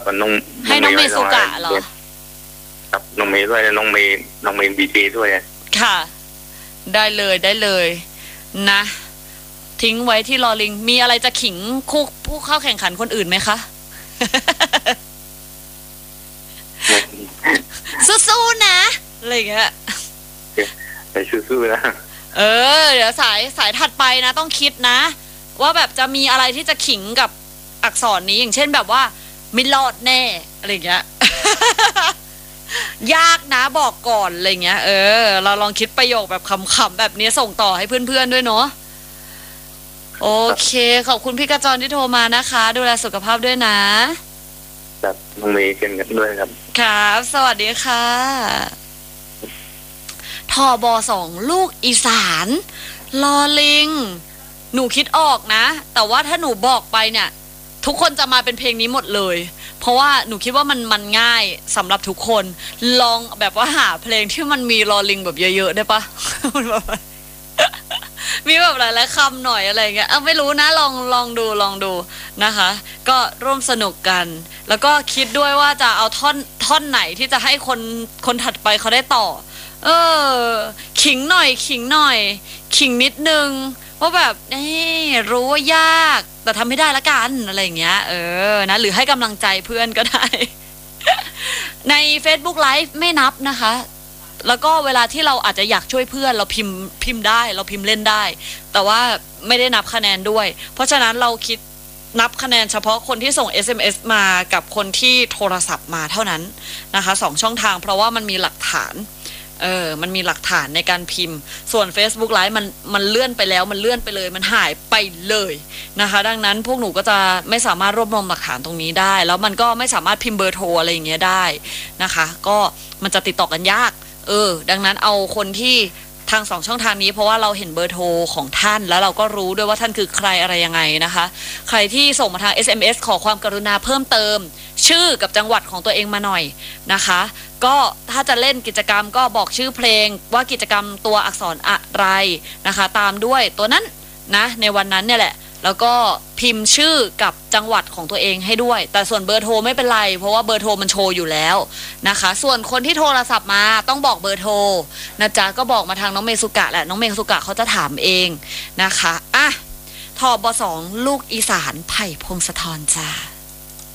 น้องให้น้องเมสุกะเหรอครับน้องเมย์ด้วยน้องเมย์บีจีด้วยค่ะได้เลยนะทิ้งไว้ที่ลอลิงมีอะไรจะขิงคู่ผู้เข้าแข่งขันคนอื่นไหมคะ สู้ๆนะอะไรอย่างเงี้ยแต่สู้ๆนะเดี๋ยวสายถัดไปนะต้องคิดนะว่าแบบจะมีอะไรที่จะขิงกับอักษรนี้อย่างเช่นแบบว่าไม่รอดแน่อะไรอย่างเงี้ย ยากนะบอกก่อนอะไรเงี้ยเราลองคิดประโยคแบบขำๆแบบนี้ส่งต่อให้เพื่อนๆด้วยเนาะโอเคขอบคุณพี่กระจรที่โทรมานะคะดูแลสุขภาพด้วยนะครับน้องเมย์เช่นกันด้วยครับครับสวัสดีค่ะทบ2ลูกอีสานลอลิงหนูคิดออกนะแต่ว่าถ้าหนูบอกไปเนี่ยทุกคนจะมาเป็นเพลงนี้หมดเลยเพราะว่าหนูคิดว่ามันง่ายสำหรับทุกคนลองแบบว่าหาเพลงที่มันมีลอลิงแบบเยอะๆได้ปะ มีแบบหลายๆคำหน่อยอะไรเงี้ยไม่รู้นะลองดูนะคะก็ร่วมสนุกกันแล้วก็คิดด้วยว่าจะเอาท่อนไหนที่จะให้คนถัดไปเขาได้ต่อขิงหน่อยขิงนิดนึงว่าแบบรู้ว่ายากแต่ทำไม่ได้ละกันอะไรอย่างเงี้ยนะหรือให้กำลังใจเพื่อนก็ได้ ใน Facebook Live ไม่นับนะคะแล้วก็เวลาที่เราอาจจะอยากช่วยเพื่อนเราพิมพ์ได้เราพิมพ์เล่นได้แต่ว่าไม่ได้นับคะแนนด้วยเพราะฉะนั้นเราคิดนับคะแนนเฉพาะคนที่ส่ง SMS มากับคนที่โทรศัพท์มาเท่านั้นนะคะ2ช่องทางเพราะว่ามันมีหลักฐานมันมีหลักฐานในการพิมพ์ส่วน Facebook Live มันเลื่อนไปแล้วมันเลื่อนไปเลยมันหายไปเลยนะคะดังนั้นพวกหนูก็จะไม่สามารถรวบรวมหลักฐานตรงนี้ได้แล้วมันก็ไม่สามารถพิมพ์เบอร์โทรอะไรอย่างเงี้ยได้นะคะก็มันจะติดต่อกันยากดังนั้นเอาคนที่ทาง2ช่องทางนี้เพราะว่าเราเห็นเบอร์โทรของท่านแล้วเราก็รู้ด้วยว่าท่านคือใครอะไรยังไงนะคะใครที่ส่งมาทาง SMS ขอความกรุณาเพิ่มเติมชื่อกับจังหวัดของตัวเองมาหน่อยนะคะก็ถ้าจะเล่นกิจกรรมก็บอกชื่อเพลงว่ากิจกรรมตัวอักษรอะไรนะคะตามด้วยตัวนั้นนะในวันนั้นเนี่ยแหละแล้วก็พิมพ์ชื่อกับจังหวัดของตัวเองให้ด้วยแต่ส่วนเบอร์โทรไม่เป็นไรเพราะว่าเบอร์โทรมันโชว์อยู่แล้วนะคะส่วนคนที่โทรศัพท์มาต้องบอกเบอร์โทรนะจ๊ะก็บอกมาทางน้องเมสุกะแหละน้องเมสุกะเขาจะถามเองนะคะทบ2ลูกอีสานไผ่พงศธรจ้า